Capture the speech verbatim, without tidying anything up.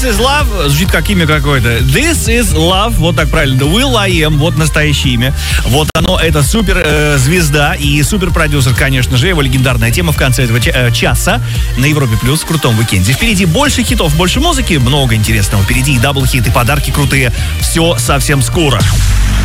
This is Love звучит как имя какое-то. This is Love, вот так правильно. The Will I Am, вот настоящее имя. Вот оно, это супер э, звезда и супер продюсер, конечно же. Его легендарная тема в конце этого ча- э, часа на Европе Плюс в крутом уикенде. Впереди больше хитов, больше музыки, много интересного. Впереди и дабл-хит, и подарки крутые. Все совсем скоро.